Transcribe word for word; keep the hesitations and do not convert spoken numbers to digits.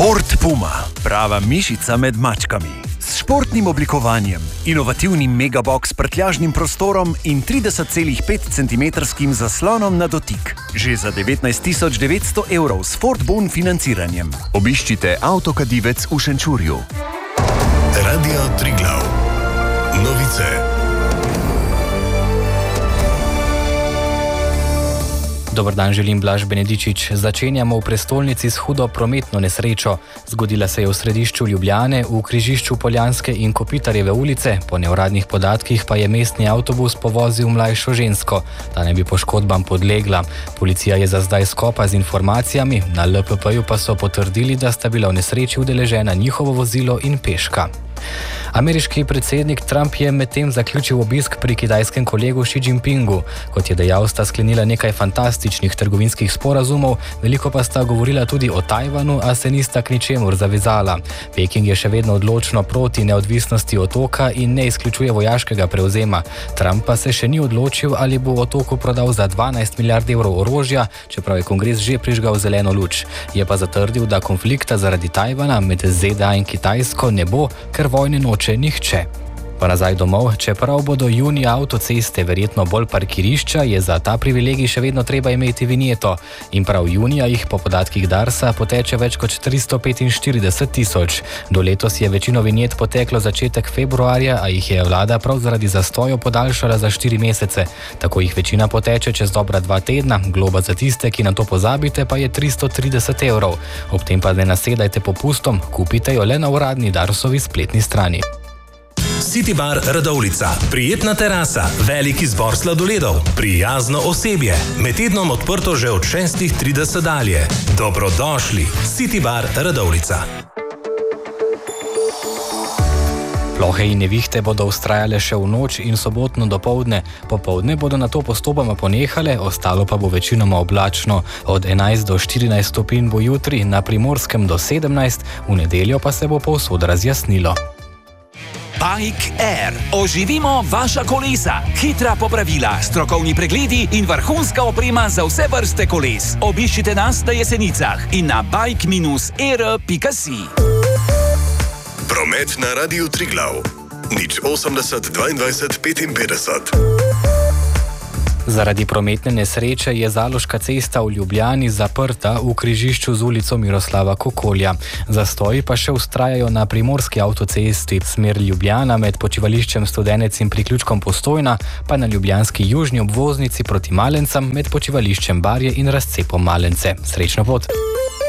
Ford Puma, prava mišica med mačkami. S športnim oblikovanjem, inovativnim megabox prtljažnim prostorom in trideset celih pet centimetrskim zaslonom na dotik. Že za devetnajst tisoč devetsto evrov s Ford Bon financiranjem. Obiščite Avtokadivec v Šenčurju. Radio Triglav. Novice. Dober dan, želim Blaž Benedičič. Začenjamo v prestolnici s hudo prometno nesrečo. Zgodila se je v središču Ljubljane, v križišču Poljanske in Kopitarjeve ulice. Po neuradnih podatkih pa je mestni avtobus povozil mlajšo žensko. Ta ne bi poškodbam podlegla. Policija je za zdaj skopa z informacijami, na L P P-ju pa so potrdili, da sta bila v nesreči udeležena njihovo vozilo in peška. Ameriški predsednik Trump je medtem zaključil obisk pri kitajskem kolegu Xi Jinpingu. Kot je dejal, sta sklenila nekaj fantastičnih trgovinskih sporazumov, veliko pa sta govorila tudi o Tajvanu, a se nista k ničemur zavezala. Peking je še vedno odločno proti neodvisnosti otoka in ne izključuje vojaškega prevzema. Trump pa se še ni odločil, ali bo otoku prodal za dvanajst milijard evrov orožja, čeprav je kongres že prižgal zeleno luč. Je pa zatrdil, da konflikta zaradi Tajvana med Z D A in Kitajsko ne bo, ker vojne noče nihče. Pa nazaj domov, čeprav bodo junija avtoceste verjetno bolj parkirišča, je za ta privilegij še vedno treba imeti vinjeto. In prav junija jih po podatkih Darsa poteče več kot tristo petinštirideset tisoč. Do letos je večino vinjet poteklo začetek februarja, a jih je vlada prav zaradi zastojev podaljšala za štiri mesece. Tako jih večina poteče čez dobra dva tedna, globa za tiste, ki na to pozabite, pa je tristo trideset evrov. Ob tem pa ne nasedajte popustom, kupite jo le na uradni Darsovi spletni strani. City Bar Radovljica. Prijetna terasa, velik izbor sladoledov, prijazno osebje. Med tednom odprto že od šestih trideset dalje. Dobrodošli. City Bar Radovljica. Plohe in nevihte bodo vztrajale še v noč in sobotno dopoldne. Popoldne bodo nato postopoma ponehale, ostalo pa bo večinoma oblačno. Od enajst do štirinajst stopinj bo jutri, na Primorskem do sedemnajst, v nedeljo pa se bo povsod razjasnilo. Bike Air. Oživimo vaša kolesa. Hitra popravila, strokovni pregledi in vrhunska oprema za vse vrste koles. Obiščite nas na Jesenicah in na bike air pika si. Promet na Radiu Triglav. nič osemdeset dvaindvajset petinpetdeset. Zaradi prometne nesreče je Zaloška cesta v Ljubljani zaprta v križišču z ulico Miroslava Kokolja. Zastoji pa še vztrajajo na primorski avtocesti, smer Ljubljana med počivališčem Studenec in priključkom Postojna, pa na ljubljanski južni obvoznici proti Malencam med počivališčem Barje in razcepom Malence. Srečno pot!